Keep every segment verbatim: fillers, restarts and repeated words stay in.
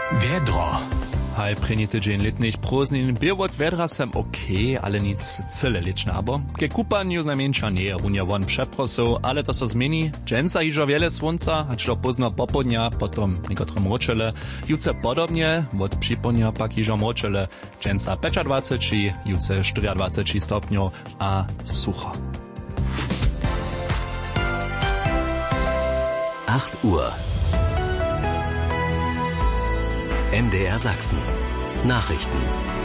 Wiedro. Haj preni tydzień letnych prózdnin był od wiedra sem okej, ale nic cyle liczne, abo ke kupaniu znamienča nie runia won przeprosów, ale to so zmieni. Dżęca iżo wiele słońca, acz to pozno popodnia, potom niekotre mroczele, juce podobnie, od przyponia pak iżo mroczele, dżęca dwadzieścia pięć, juce dwadzieścia cztery stopniów, a sucho. acht Uhr. M D R Sachsen. Nachrichten.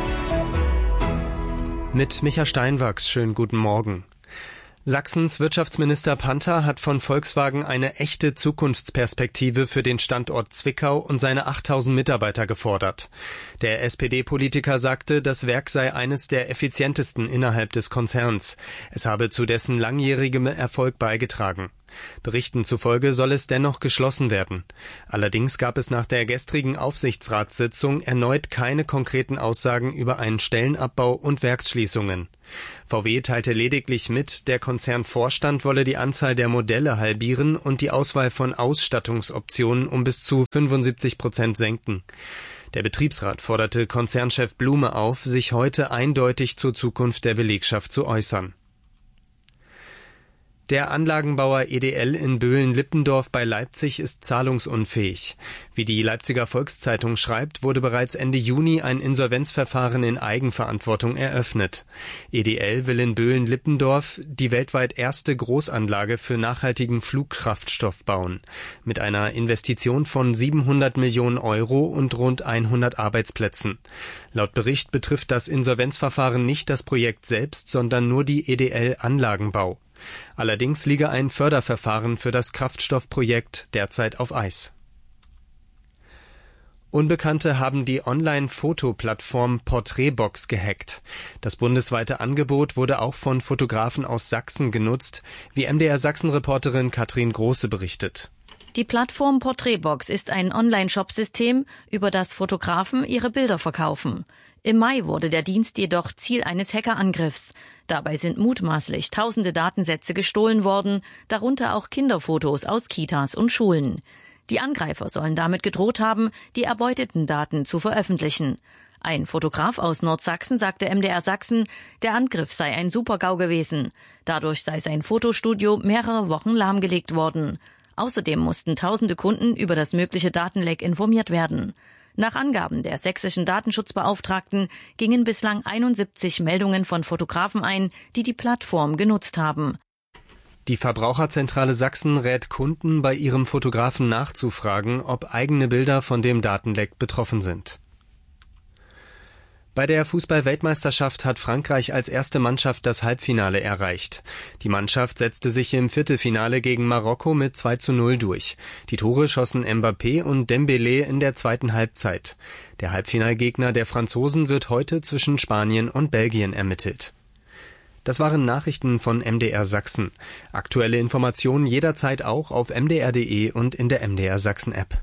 Mit Micha Steinwachs, schönen guten Morgen. Sachsens Wirtschaftsminister Panther hat von Volkswagen eine echte Zukunftsperspektive für den Standort Zwickau und seine achttausend Mitarbeiter gefordert. Der S P D-Politiker sagte, das Werk sei eines der effizientesten innerhalb des Konzerns. Es habe zu dessen langjährigem Erfolg beigetragen. Berichten zufolge soll es dennoch geschlossen werden. Allerdings gab es nach der gestrigen Aufsichtsratssitzung erneut keine konkreten Aussagen über einen Stellenabbau und Werksschließungen. V W teilte lediglich mit, der Konzernvorstand wolle die Anzahl der Modelle halbieren und die Auswahl von Ausstattungsoptionen um bis zu fünfundsiebzig Prozent senken. Der Betriebsrat forderte Konzernchef Blume auf, sich heute eindeutig zur Zukunft der Belegschaft zu äußern. Der Anlagenbauer E D L in Böhlen-Lippendorf bei Leipzig ist zahlungsunfähig. Wie die Leipziger Volkszeitung schreibt, wurde bereits Ende Juni ein Insolvenzverfahren in Eigenverantwortung eröffnet. E D L will in Böhlen-Lippendorf die weltweit erste Großanlage für nachhaltigen Flugkraftstoff bauen. Mit einer Investition von siebenhundert Millionen Euro und rund hundert Arbeitsplätzen. Laut Bericht betrifft das Insolvenzverfahren nicht das Projekt selbst, sondern nur die E D L Anlagenbau. Allerdings liege ein Förderverfahren für das Kraftstoffprojekt derzeit auf Eis. Unbekannte haben die Online-Fotoplattform Porträtbox gehackt. Das bundesweite Angebot wurde auch von Fotografen aus Sachsen genutzt, wie M D R Sachsen-Reporterin Katrin Große berichtet. Die Plattform Porträtbox ist ein Online-Shop-System, über das Fotografen ihre Bilder verkaufen. Im Mai wurde der Dienst jedoch Ziel eines Hackerangriffs. Dabei sind mutmaßlich tausende Datensätze gestohlen worden, darunter auch Kinderfotos aus Kitas und Schulen. Die Angreifer sollen damit gedroht haben, die erbeuteten Daten zu veröffentlichen. Ein Fotograf aus Nordsachsen sagte M D R Sachsen, der Angriff sei ein Super-GAU gewesen. Dadurch sei sein Fotostudio mehrere Wochen lahmgelegt worden. Außerdem mussten tausende Kunden über das mögliche Datenleck informiert werden. Nach Angaben der sächsischen Datenschutzbeauftragten gingen bislang einundsiebzig Meldungen von Fotografen ein, die die Plattform genutzt haben. Die Verbraucherzentrale Sachsen rät Kunden, bei ihrem Fotografen nachzufragen, ob eigene Bilder von dem Datenleck betroffen sind. Bei der Fußball-Weltmeisterschaft hat Frankreich als erste Mannschaft das Halbfinale erreicht. Die Mannschaft setzte sich im Viertelfinale gegen Marokko mit zwei zu null durch. Die Tore schossen Mbappé und Dembélé in der zweiten Halbzeit. Der Halbfinalgegner der Franzosen wird heute zwischen Spanien und Belgien ermittelt. Das waren Nachrichten von M D R Sachsen. Aktuelle Informationen jederzeit auch auf m d r punkt d e und in der M D R Sachsen App.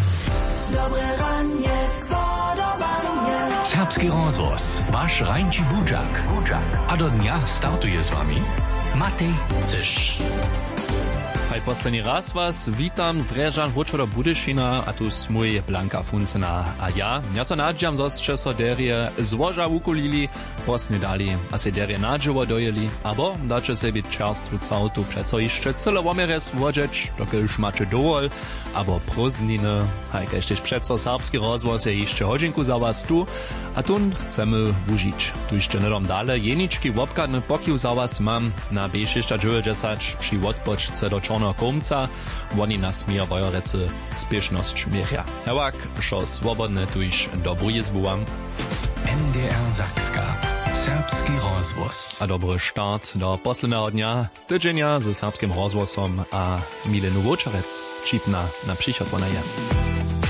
Serbski rozhlas, váš Rajnči Budžak. A do dňa startuje s vami Matej Cyš. Hej, posledný raz vás vítam z Drežan Hočoda Budešina, a tu smój Blanka Funcena. A ja, ja so nadžiam, zosče so derie złoża ukulili, posnedali, a se derie nadživo dojeli, abo dače se byť čerstvu cautu, přeco jeszcze cyle womeres wodžeč, dokelž mače dovol, abo prózdniny, hej, kajštež přeco serbski rozhlas je jeszcze hodžinku za was tu, a tun chcemy wužić. Tu jeszcze nedom dale, jenički wopkadny pokiv za was mam na B šest deväťdesiat przy odpočce do Čorného Komca, oni nas mir vojorece spiešnosť mieria. Hewak, šo swobodne tuž dobru jizbu vám. M D R Sakska. Serbski rozhlas. A dobry start do posledného dňa tydzienia ze serbskim rozhlasom a Milenu Vočarec čipna na przychod.